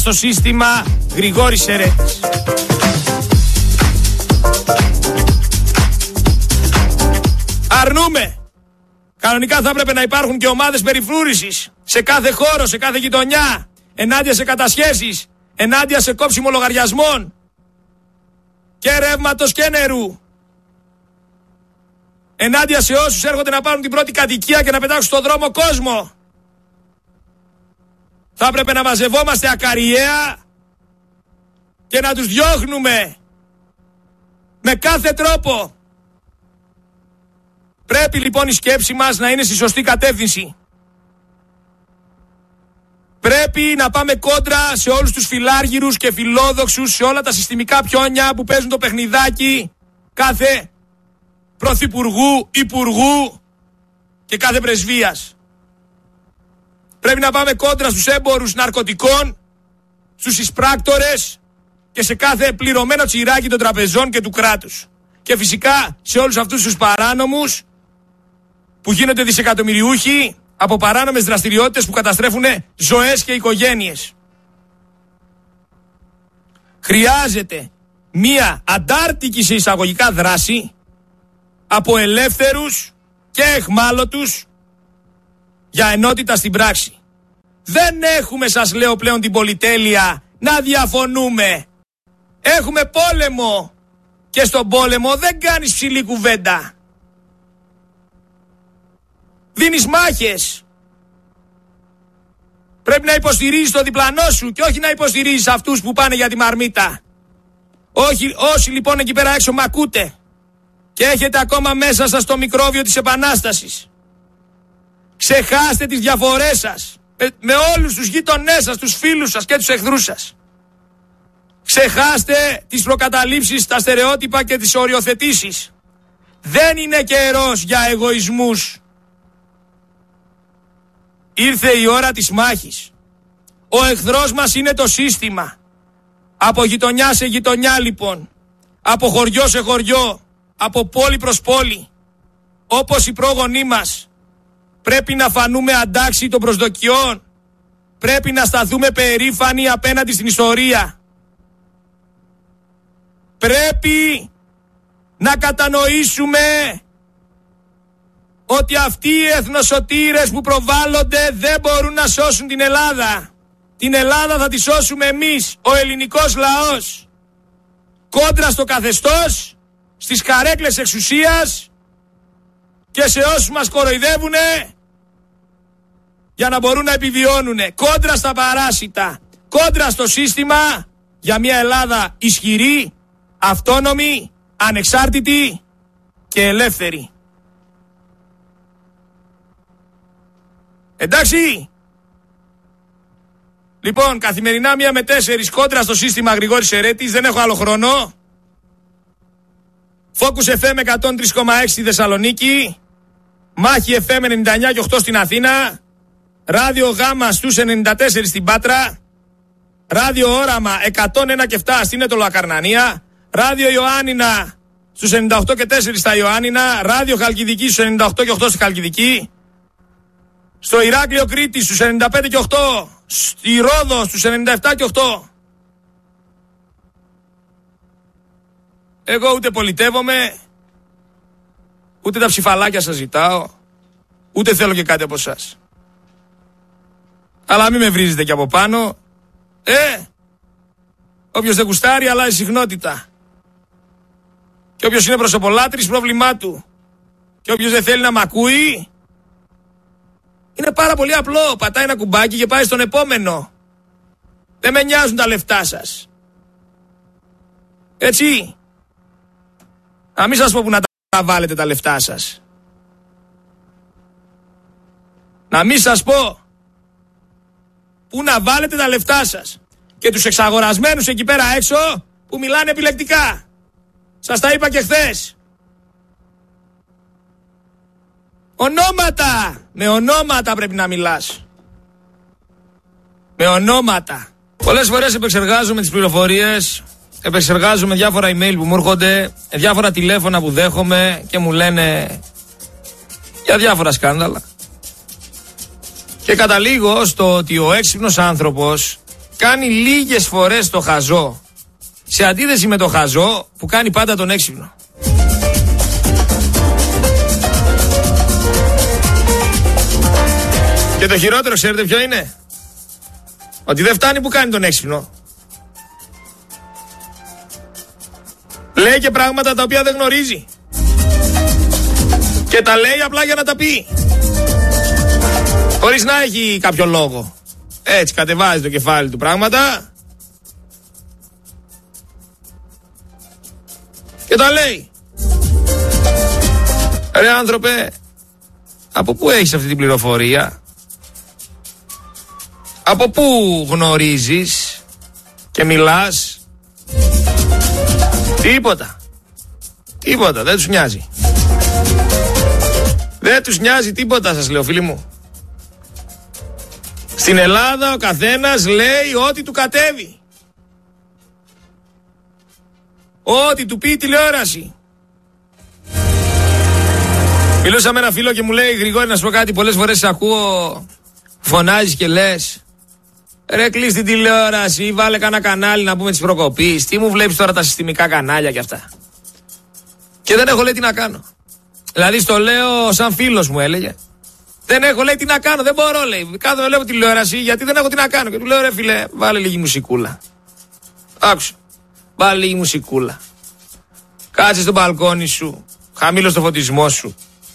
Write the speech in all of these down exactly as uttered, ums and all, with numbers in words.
στο σύστημα Γρηγόρης Σερέτης. Αρνούμε. Κανονικά θα έπρεπε να υπάρχουν και ομάδες περιφρούρησης σε κάθε χώρο, σε κάθε γειτονιά, ενάντια σε κατασχέσεις, ενάντια σε κόψιμο λογαριασμών και ρεύματος και νερού, ενάντια σε όσους έρχονται να πάρουν την πρώτη κατοικία και να πετάξουν στον δρόμο κόσμο. Θα έπρεπε να μαζευόμαστε ακαριέα και να τους διώχνουμε με κάθε τρόπο. Πρέπει λοιπόν η σκέψη μας να είναι στη σωστή κατεύθυνση. Πρέπει να πάμε κόντρα σε όλους τους φιλάργυρους και φιλόδοξους, σε όλα τα συστημικά πιόνια που παίζουν το παιχνιδάκι κάθε πρωθυπουργού, υπουργού και κάθε πρεσβείας. Πρέπει να πάμε κόντρα στους έμπορους ναρκωτικών, στους εισπράκτορες και σε κάθε πληρωμένο τσιράκι των τραπεζών και του κράτους. Και φυσικά σε όλους αυτούς τους παράνομους που γίνονται δισεκατομμυριούχοι από παράνομες δραστηριότητες που καταστρέφουν ζωές και οικογένειες. Χρειάζεται μία αντάρτικη σε εισαγωγικά δράση από ελεύθερους και εχμάλωτους για ενότητα στην πράξη. Δεν έχουμε, σας λέω πλέον, την πολυτέλεια να διαφωνούμε. Έχουμε πόλεμο και στον πόλεμο δεν κάνεις ψηλή κουβέντα. Δίνεις μάχες. Πρέπει να υποστηρίζεις το διπλανό σου και όχι να υποστηρίζεις αυτούς που πάνε για τη μαρμίτα. Όχι, όσοι λοιπόν εκεί πέρα έξω μ' ακούτε και έχετε ακόμα μέσα σας το μικρόβιο της Επανάστασης, ξεχάστε τις διαφορές σας με, με όλους τους γείτονές σας, τους φίλους σας και τους εχθρούς σας. Ξεχάστε τις προκαταλήψεις, τα στερεότυπα και τις οριοθετήσεις. Δεν είναι καιρός για εγωισμούς. Ήρθε η ώρα της μάχης. Ο εχθρός μας είναι το σύστημα. Από γειτονιά σε γειτονιά λοιπόν. Από χωριό σε χωριό. Από πόλη προς πόλη. Όπως οι πρόγονοί μας. Πρέπει να φανούμε αντάξιοι των προσδοκιών. Πρέπει να σταθούμε περήφανοι απέναντι στην ιστορία. Πρέπει να κατανοήσουμε ότι αυτοί οι εθνοσωτήρες που προβάλλονται δεν μπορούν να σώσουν την Ελλάδα. Την Ελλάδα θα τη σώσουμε εμείς, ο ελληνικός λαός. Κόντρα στο καθεστώς, στις καρέκλες εξουσίας και σε όσους μας κοροϊδεύουνε για να μπορούν να επιβιώνουνε. Κόντρα στα παράσιτα, κόντρα στο σύστημα για μια Ελλάδα ισχυρή, αυτόνομη, ανεξάρτητη και ελεύθερη. Εντάξει. Λοιπόν, καθημερινά μία με τέσσερις κόντρα στο σύστημα Γρηγόρης Σερέτης. Δεν έχω άλλο χρόνο. Focus εφ εμ εκατόν τρία κόμμα έξι στη Θεσσαλονίκη. Μάχη εφ εμ ενενήντα εννιά κόμμα οκτώ στην Αθήνα. Ράδιο Γάμα στους ενενήντα τέσσερα στην Πάτρα. Ράδιο Όραμα εκατόν ένα κόμμα επτά στην Ετωλοακαρνανία. Ράδιο Ιωάννινα στους ενενήντα οκτώ κόμμα τέσσερα στα Ιωάννινα. Ράδιο Χαλκιδική στους ενενήντα οκτώ κόμμα οκτώ στη Χαλκιδική. Στο Ηράκλειο Κρήτη στους ενενήντα πέντε κόμμα οκτώ. Στη Ρόδο στους ενενήντα επτά κόμμα οκτώ. Εγώ ούτε πολιτεύομαι, ούτε τα ψηφαλάκια σας ζητάω, ούτε θέλω και κάτι από εσάς. Αλλά μην με βρίζετε και από πάνω. Ε, όποιος δεν γουστάρει αλλάζει συχνότητα. Και όποιος είναι προσωπολάτρης, πρόβλημά του. Και όποιος δεν θέλει να μ' ακούει, είναι πάρα πολύ απλό. Πατάει ένα κουμπάκι και πάει στον επόμενο. Δεν με νοιάζουν τα λεφτά σας. Έτσι. Να μην σας πω που να τα βάλετε τα λεφτά σας. Να μην σας πω που να βάλετε τα λεφτά σας. Και τους εξαγορασμένους εκεί πέρα έξω που μιλάνε επιλεκτικά. Σας τα είπα και χθες. Ονόματα! Με ονόματα πρέπει να μιλάς. Με ονόματα. Πολλές φορές επεξεργάζομαι τις πληροφορίες, επεξεργάζομαι διάφορα email που μου έρχονται, διάφορα τηλέφωνα που δέχομαι και μου λένε για διάφορα σκάνδαλα. Και καταλήγω στο ότι ο έξυπνος άνθρωπος κάνει λίγες φορές το χαζό, σε αντίθεση με το χαζό που κάνει πάντα τον έξυπνο. Και το χειρότερο, ξέρετε ποιο είναι? Ότι δεν φτάνει που κάνει τον έξυπνο. Λέει και πράγματα τα οποία δεν γνωρίζει. Και τα λέει απλά για να τα πει. Χωρίς να έχει κάποιο λόγο. Έτσι κατεβάζει το κεφάλι του πράγματα. Και τα λέει. Ρε άνθρωπε, από πού έχεις αυτή την πληροφορία? Από πού γνωρίζεις και μιλάς? Τίποτα. Τίποτα, δεν τους νοιάζει. Δεν τους νοιάζει τίποτα, σας λέω, φίλοι μου. Στην Ελλάδα ο καθένας λέει ό,τι του κατέβει. Ό,τι του πει η τηλεόραση. Μιλούσα με ένα φίλο και μου λέει, Γρηγόρη, να σου πω κάτι, πολλές φορές σε ακούω, φωνάζεις και λες, ρε κλείς την τηλεόραση, βάλε κανένα κανάλι να πούμε της προκοπής. Τι μου βλέπεις τώρα τα συστημικά κανάλια και αυτά? Και δεν έχω, λέει, τι να κάνω. Δηλαδή στο λέω σαν φίλος μου, έλεγε. Δεν έχω, λέει, τι να κάνω, δεν μπορώ, λέει. Κάθομαι, βλέπω τηλεόραση γιατί δεν έχω τι να κάνω. Και του λέω, ρε φίλε, βάλε λίγη μουσικούλα. Άκουσα. Βάλε λίγη μουσικούλα. Κάτσε στο μπαλκόνι σου. Χαμήλωσε το φωτισμό σου.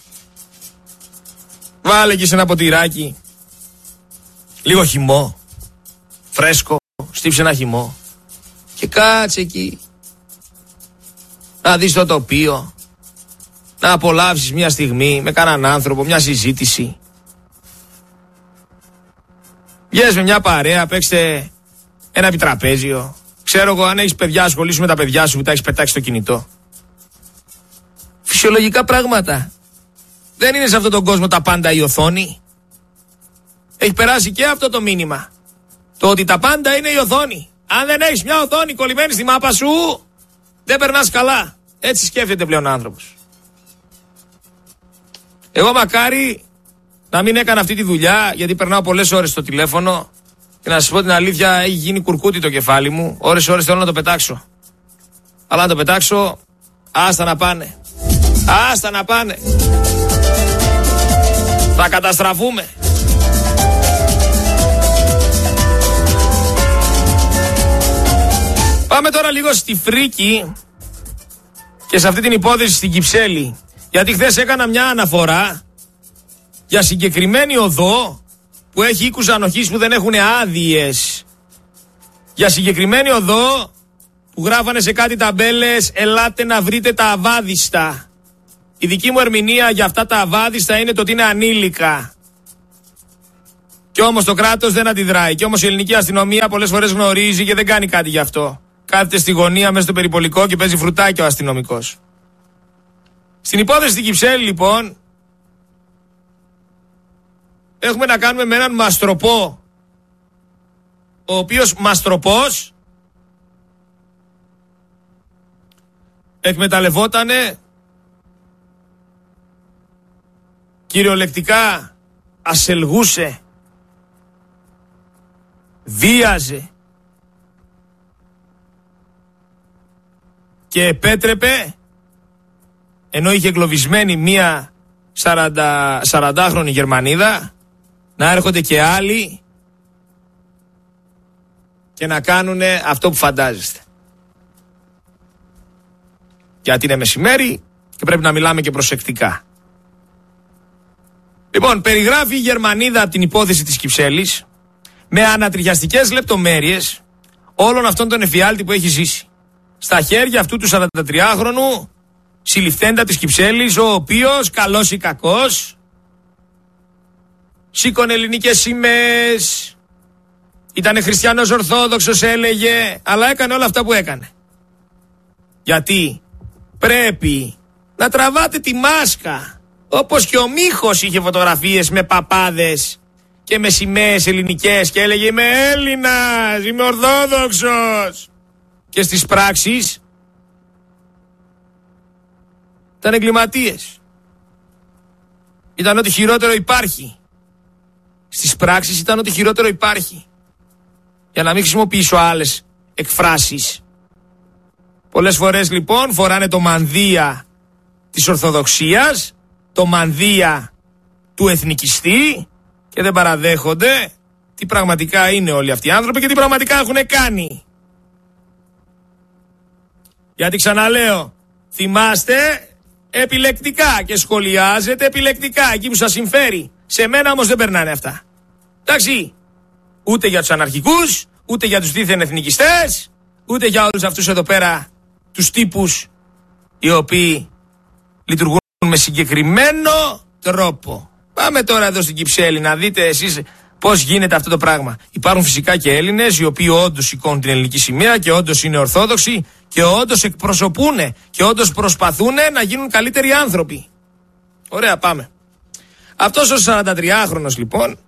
Βάλε και σε ένα ποτηράκι λίγο χυμό. Φρέσκο. Στύψε ένα χυμό. Και κάτσε εκεί. Να δεις το τοπίο. Να απολαύσεις μια στιγμή με κανέναν άνθρωπο, μια συζήτηση. Βγες με μια παρέα, παίξτε ένα επιτραπέζιο. Ξέρω εγώ, αν έχεις παιδιά, ασχολήσου με τα παιδιά σου που τα έχεις πετάξει στο κινητό. Φυσιολογικά πράγματα. Δεν είναι σε αυτόν τον κόσμο τα πάντα η οθόνη. Έχει περάσει και αυτό το μήνυμα. Το ότι τα πάντα είναι η οθόνη. Αν δεν έχεις μια οθόνη κολλημένη στη μάπα σου, δεν περνάς καλά. Έτσι σκέφτεται πλέον ο άνθρωπος. Εγώ μακάρι να μην έκανα αυτή τη δουλειά, γιατί περνάω πολλές ώρες στο τηλέφωνο και να σας πω την αλήθεια, έχει γίνει κουρκούτι το κεφάλι μου. Ώρες ώρες θέλω να το πετάξω. Αλλά να το πετάξω, άστα να πάνε. Άστα να πάνε. Θα καταστραφούμε. Πάμε τώρα λίγο στη φρίκη και σε αυτή την υπόθεση στην Κυψέλη. Γιατί χθες έκανα μια αναφορά για συγκεκριμένη οδό που έχει οίκους ανοχής που δεν έχουν άδειες. Για συγκεκριμένη οδό που γράφανε σε κάτι ταμπέλες, ελάτε να βρείτε τα αβάδιστα. Η δική μου ερμηνεία για αυτά τα αβάδιστα είναι το ότι είναι ανήλικα. Κι όμως το κράτος δεν αντιδράει. Κι όμως η ελληνική αστυνομία πολλές φορές γνωρίζει και δεν κάνει κάτι γι' αυτό. Κάθεται στη γωνία μέσα στο περιπολικό και παίζει φρουτάκι ο αστυνομικός. Στην υπόθεση στην Κυψέλη, λοιπόν, έχουμε να κάνουμε με έναν μαστροπό, ο οποίος μαστροπός εκμεταλλευότανε κυριολεκτικά, ασελγούσε, βίαζε και επέτρεπε, ενώ είχε εγκλωβισμένη μία σαραντάχρονη Γερμανίδα, να έρχονται και άλλοι και να κάνουν αυτό που φαντάζεστε. Γιατί είναι μεσημέρι και πρέπει να μιλάμε και προσεκτικά. Λοιπόν, περιγράφει η Γερμανίδα από την υπόθεση της Κυψέλης με ανατριχιαστικές λεπτομέρειες όλων αυτών των εφιάλτη που έχει ζήσει. Στα χέρια αυτού του σαραντατριάχρονου συλληφθέντα της Κυψέλης, ο οποίος, καλός ή κακός, σήκωνε ελληνικές σημαίες, ήτανε χριστιανός ορθόδοξος, έλεγε, αλλά έκανε όλα αυτά που έκανε. Γιατί πρέπει να τραβάτε τη μάσκα, όπως και ο Μίχος είχε φωτογραφίες με παπάδες και με σημαίες ελληνικές και έλεγε είμαι Έλληνας, είμαι ορθόδοξος. Και στις πράξεις ήταν εγκληματίες. Ήταν ό,τι χειρότερο υπάρχει. Στις πράξεις ήταν ό,τι χειρότερο υπάρχει. Για να μην χρησιμοποιήσω άλλες εκφράσεις. Πολλές φορές λοιπόν φοράνε το μανδύα της Ορθοδοξίας, το μανδύα του εθνικιστή και δεν παραδέχονται τι πραγματικά είναι όλοι αυτοί οι άνθρωποι και τι πραγματικά έχουν κάνει. Γιατί ξαναλέω, θυμάστε επιλεκτικά και σχολιάζετε επιλεκτικά εκεί που σας συμφέρει. Σε μένα όμως δεν περνάνε αυτά. Εντάξει, ούτε για τους αναρχικούς, ούτε για τους δίθεν εθνικιστές, ούτε για όλους αυτούς εδώ πέρα τους τύπους οι οποίοι λειτουργούν με συγκεκριμένο τρόπο. Πάμε τώρα εδώ στην Κυψέλη να δείτε εσείς πώς γίνεται αυτό το πράγμα. Υπάρχουν φυσικά και Έλληνες οι οποίοι όντως σηκώνουν την ελληνική σημαία και όντως είναι ορθόδοξοι και όντως εκπροσωπούν και όντως προσπαθούν να γίνουν καλύτεροι άνθρωποι. Ωραία, πάμε. Αυτός ο σαραντατριάχρονος λοιπόν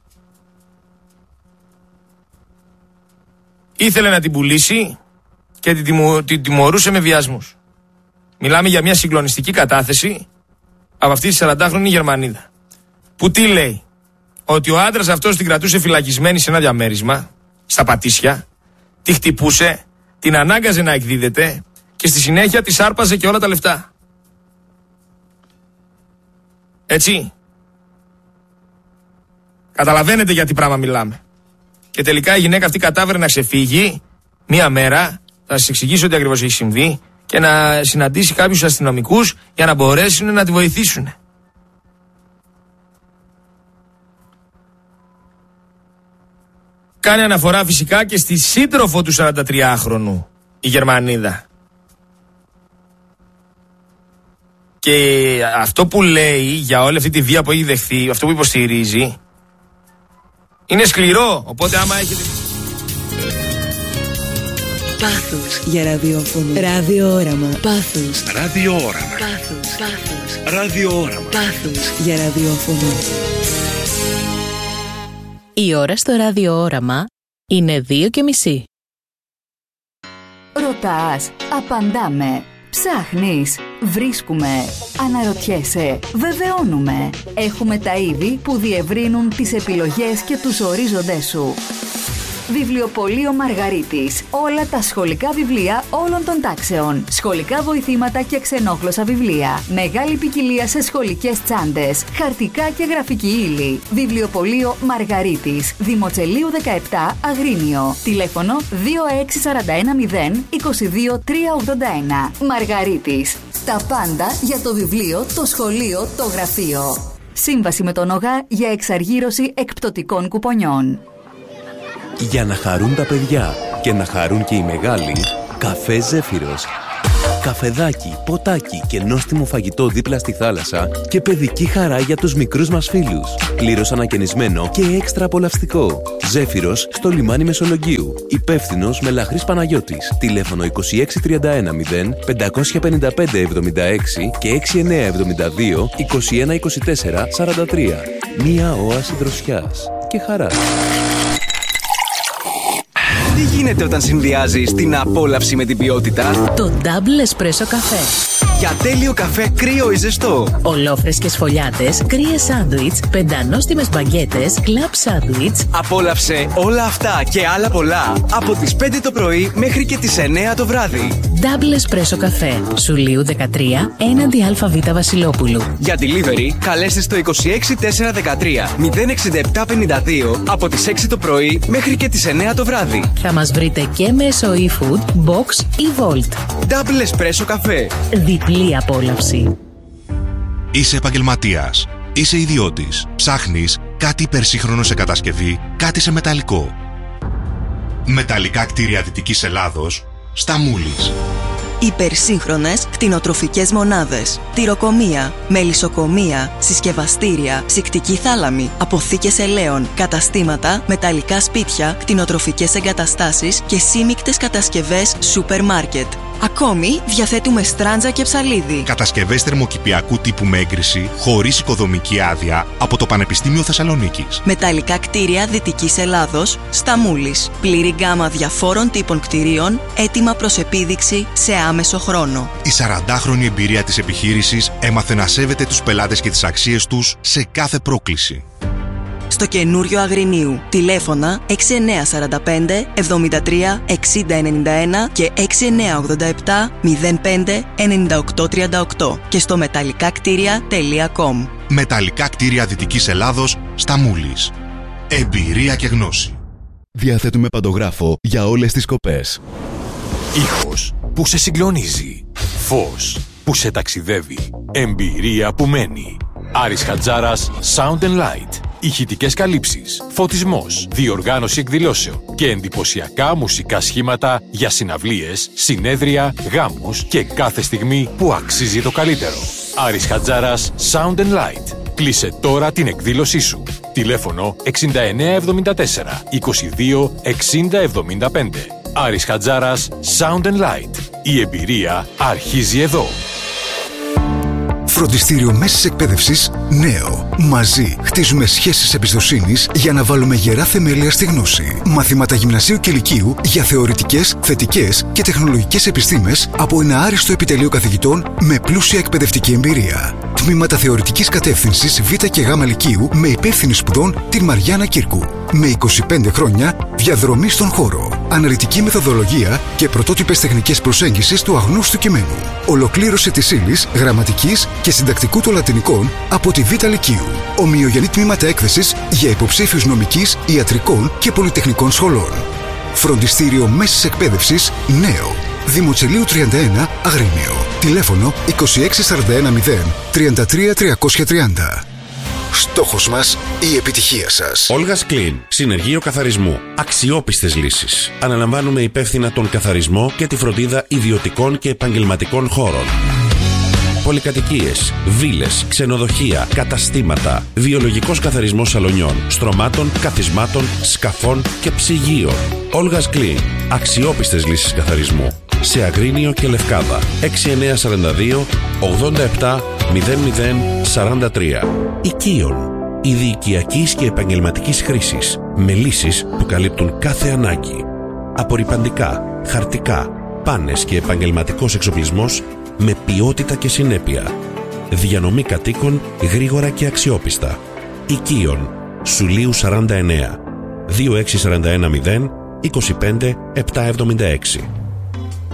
ήθελε να την πουλήσει και την, τιμω, την τιμωρούσε με βιασμούς. Μιλάμε για μια συγκλονιστική κατάθεση από αυτή τη σαραντάχρονη Γερμανίδα. Που τι λέει? Ότι ο άντρας αυτός την κρατούσε φυλακισμένη σε ένα διαμέρισμα, στα Πατήσια, τη χτυπούσε, την ανάγκαζε να εκδίδεται και στη συνέχεια της άρπαζε και όλα τα λεφτά. Έτσι. Καταλαβαίνετε για τι πράγμα μιλάμε. Και τελικά η γυναίκα αυτή κατάφερε να ξεφύγει μία μέρα, θα σας εξηγήσω τι ακριβώς έχει συμβεί, και να συναντήσει κάποιους αστυνομικούς για να μπορέσουν να τη βοηθήσουν. Κάνει αναφορά φυσικά και στη σύντροφο του σαραντατριάχρονου, η Γερμανίδα. Και αυτό που λέει για όλη αυτή τη βία που έχει δεχθεί, αυτό που υποστηρίζει, είναι σκληρό. Οπότε άμα έχετε... Πάθος για ραδιόφωνο. Ραδιόοραμα. Πάθος. Ραδιόοραμα. Πάθος. Πάθος. Ραδιόοραμα. Πάθος για ραδιόφωνο. Η ώρα στο ραδιόοραμα είναι δύο και μισή. Ρωτάς, απαντάμε. Ψάχνεις, βρίσκουμε, αναρωτιέσαι, βεβαιώνουμε. Έχουμε τα είδη που διευρύνουν τις επιλογές και τους ορίζοντές σου. Βιβλιοπωλείο Μαργαρίτης. Όλα τα σχολικά βιβλία όλων των τάξεων. Σχολικά βοηθήματα και ξενόγλωσσα βιβλία. Μεγάλη ποικιλία σε σχολικές τσάντες. Χαρτικά και γραφική ύλη. Βιβλιοπωλείο Μαργαρίτης. Δημοτσελείου δεκαεπτά, Αγρίνιο. Τηλέφωνο δύο έξι τέσσερα ένα μηδέν είκοσι δύο τριακόσια ογδόντα ένα. Μαργαρίτης. Τα πάντα για το βιβλίο, το σχολείο, το γραφείο. Σύμβαση με τον ΟΓΑ για εξαργύρωση εκπτωτικών κουπονιών. Για να χαρούν τα παιδιά και να χαρούν και οι μεγάλοι, καφέ Ζέφυρος. Καφεδάκι, ποτάκι και νόστιμο φαγητό δίπλα στη θάλασσα και παιδική χαρά για τους μικρούς μας φίλους. Πλήρως ανακαινισμένο και έξτρα απολαυστικό. Ζέφυρος στο λιμάνι Μεσολογγίου. Υπεύθυνος Μελαχρής Παναγιώτης. Τηλέφωνο είκοσι έξι τριάντα ένα μηδέν πεντακόσια πενήντα πέντε εβδομήντα έξι και έξι εννιά εβδομήντα δύο είκοσι ένα είκοσι τέσσερα σαράντα τρία. Μία όαση δροσιάς και χαράς. Τι γίνεται όταν συνδυάζεις την απόλαυση με την ποιότητα? Το Double Espresso καφέ. Για τέλειο καφέ κρύο ή ζεστό. Ολόφρεσκες φωλιάτες, κρύες σάντουιτς, πεντανόστιμες μπαγκέτες, κλαμπ σάντουιτς. Απόλαυσε όλα αυτά και άλλα πολλά από τις πέντε το πρωί μέχρι και τις εννιά το βράδυ. Double Espresso καφέ. Σουλίου δεκατρία, έναντι ΑΒ Βασιλόπουλου. Για delivery καλέστε στο είκοσι έξι τετρακόσια δεκατρία μηδέν εξήντα επτά πενήντα δύο από τις έξι το πρωί μέχρι και τις εννιά το βράδυ. Θα μας βρείτε και μέσω eFood, Box ή Volt. Double Espresso καφέ. Διπλή απόλαυση. Είσαι επαγγελματίας. Είσαι ιδιώτης. Ψάχνεις κάτι υπερσύγχρονο σε κατασκευή, κάτι σε μεταλλικό. Μεταλλικά κτίρια Δυτικής Ελλάδος, Σταμούλης. Υπερσύγχρονες κτηνοτροφικές μονάδες, τυροκομεία, μελισσοκομεία, συσκευαστήρια, ψυκτική θάλαμη, αποθήκες ελαίων, καταστήματα, μεταλλικά σπίτια, κτηνοτροφικές εγκαταστάσεις και σύμικτες κατασκευές σούπερ μάρκετ. Ακόμη διαθέτουμε στράντζα και ψαλίδι. Κατασκευές θερμοκηπιακού τύπου με έγκριση, χωρίς οικοδομική άδεια, από το Πανεπιστήμιο Θεσσαλονίκης. Μεταλλικά κτίρια Δυτικής Ελλάδος, Σταμούλης. Πλήρη γκάμα διαφόρων τύπων κτιρίων, έτοιμα προς επίδειξη σε άμεσο χρόνο. Η σαραντάχρονη εμπειρία της επιχείρησης έμαθε να σέβεται τους πελάτες και τις αξίες τους σε κάθε πρόκληση. στο καινούριο Αγρινίου. Τηλέφωνα έξι εννιά τέσσερα πέντε εβδομήντα τρία εξήντα ενενήντα ένα και έξι εννιά ογδόντα επτά μηδέν πέντε ενενήντα οκτώ τριάντα οκτώ και στο μεταλλικά κτίρια τελεία κομ. Μεταλλικά κτίρια Δυτικής Ελλάδος στα Μούλης. Εμπειρία και γνώση. Διαθέτουμε παντογράφο για όλες τις σκοπές. Ήχος που σε συγκλονίζει. Φως που σε ταξιδεύει. Εμπειρία που μένει. Άρης Χατζάρας Sound and Light. Ηχητικές καλύψεις, φωτισμός, διοργάνωση εκδηλώσεων και εντυπωσιακά μουσικά σχήματα για συναυλίες, συνέδρια, γάμους και κάθε στιγμή που αξίζει το καλύτερο. Άρης Χατζάρας Sound and Light. Κλείσε τώρα την εκδήλωσή σου. Τηλέφωνο εξήντα εννιά εβδομήντα τέσσερα είκοσι δύο εξήντα εβδομήντα πέντε. Άρης Χατζάρας Sound and Light. Η εμπειρία αρχίζει εδώ. Φροντιστήριο Μέσης Εκπαίδευσης Νέο. Μαζί χτίζουμε σχέσεις εμπιστοσύνης για να βάλουμε γερά θεμέλια στη γνώση. Μαθήματα γυμνασίου και λυκείου για θεωρητικές, θετικές και τεχνολογικές επιστήμες από ένα άριστο επιτελείο καθηγητών με πλούσια εκπαιδευτική εμπειρία. Τμήματα θεωρητικής κατεύθυνσης Β και Γ λυκείου με υπεύθυνη σπουδών την Μαριάννα Κύρκου. Με είκοσι πέντε χρόνια διαδρομή στον χώρο. Αναλυτική μεθοδολογία και πρωτότυπες τεχνικές προσέγγισης του αγνώστου κειμένου. Ολοκλήρωση της ύλης, γραμματικής και συντακτικού των λατινικών από τη Β Λυκείου. Ομοιογενή τμήματα έκθεσης για υποψήφιους νομικής, ιατρικών και πολυτεχνικών σχολών. Φροντιστήριο Μέσης Εκπαίδευσης Νέο. Δημοτσελίου τριάντα ένα Αγρίνιο. Τηλέφωνο είκοσι έξι σαράντα ένα μηδέν τριάντα τρία τριακόσια τριάντα. Στόχος μας η επιτυχία σας. Όλγας Κλίν, συνεργείο καθαρισμού. Αξιόπιστες λύσεις. Αναλαμβάνουμε υπεύθυνα τον καθαρισμό και τη φροντίδα ιδιωτικών και επαγγελματικών χώρων. Πολυκατοικίες, βίλες, ξενοδοχεία, καταστήματα, βιολογικός καθαρισμός σαλονιών, στρωμάτων, καθισμάτων, σκαφών και ψυγείων. Όλγας Κλίν, αξιόπιστες λύσεις καθαρισμού. Σε Αγρίνιο και Λευκάδα. έξι εννιά τέσσερα δύο ογδόντα επτά μηδέν μηδέν σαράντα τρία. Οικείων. Ειδικιακής και επαγγελματικής χρήσης. Με λύσεις που καλύπτουν κάθε ανάγκη. Απορρυπαντικά, χαρτικά, πάνες και επαγγελματικός εξοπλισμός με ποιότητα και συνέπεια. Διανομή κατοίκων γρήγορα και αξιόπιστα. Οικείων. Σουλίου σαράντα εννέα. δύο έξι τέσσερα ένα μηδέν είκοσι πέντε επτακόσια εβδομήντα έξι.